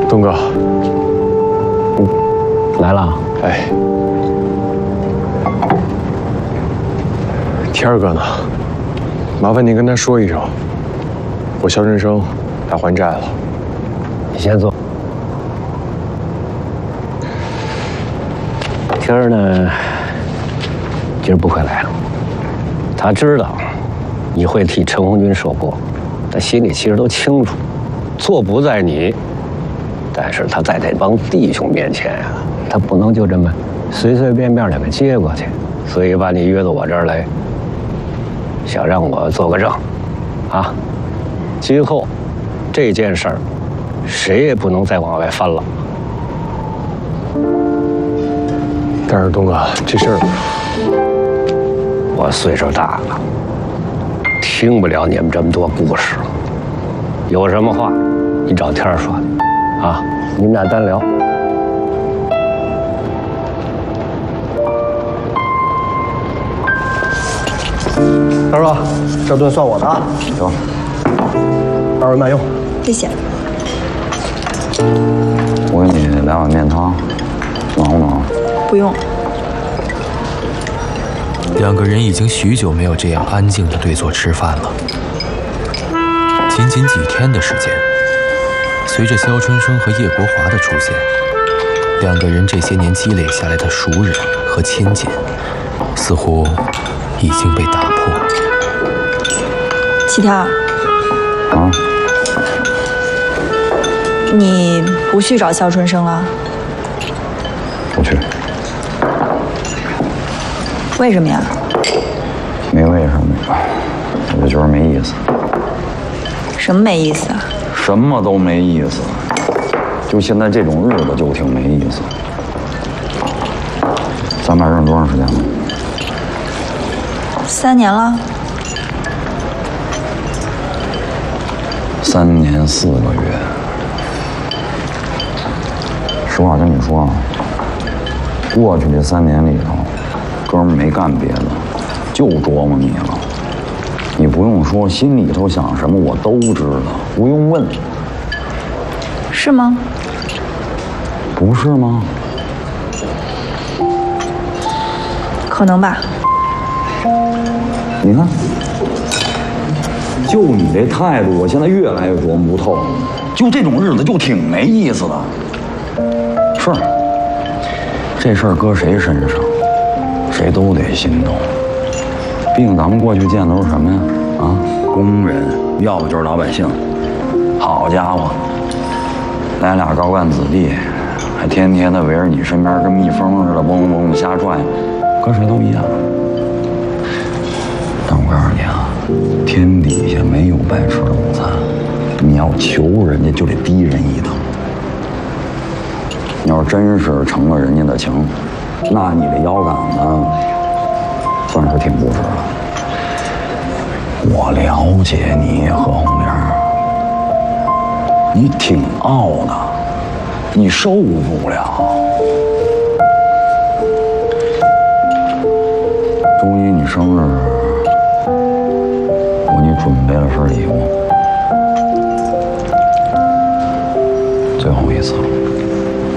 东哥， 来了。 哎，天儿哥呢？麻烦您跟他说一声，我肖振生来还债了。 你先坐。天儿呢，今儿不会来了。他知道你会替陈红军受过，他心里其实都清楚，错不在你。但是他在这帮弟兄面前啊，他不能就这么随随便便的给接过去，所以把你约到我这儿来，想让我做个证，啊，今后这件事儿谁也不能再往外翻了。 但是东哥，这事儿我岁数大了，听不了你们这么多故事了。有什么话，你找天儿说，啊，你们俩单聊。 二哥，这顿算我的啊。 行， 二位慢用。 谢谢。 我给你来碗面汤，暖不暖？ 不用。 两个人已经许久没有这样安静地对坐吃饭了。仅仅几天的时间，随着肖春生和叶国华的出现，两个人这些年积累下来的熟人和亲近，似乎已经被打破。 启天儿， 啊？ 你不去找肖春生了？ 不去。 为什么呀？ 没为什么，我就觉得没意思。 什么没意思啊？ 什么都没意思，就现在这种日子就挺没意思。咱俩认识多长时间了 ？3年了。 3年4个月。实话跟你说啊，过去这3年里头，哥们没干别的，就琢磨你了。你不用说，心里头想什么我都知道，不用问。 是吗？ 不是吗？ 可能吧。 你看，就你这态度，我现在越来越琢磨不透。就这种日子就挺没意思的。是，这事儿搁谁身上，谁都得心痛。毕竟咱们过去见的都是什么呀？啊，工人，要不就是老百姓。好家伙，来俩高干子弟，还天天的围着你身边跟蜜蜂似的，嗡嗡嗡的瞎转，搁谁都一样。但我告诉你啊，天底下没有白吃的午餐，你要求人家就得低人一等。你要真是成了人家的情，那你这腰杆子算是挺不值了。我了解你，何红玲，你挺傲的，你受不了。周一你生日，我给你准备了份礼物，最后一次了。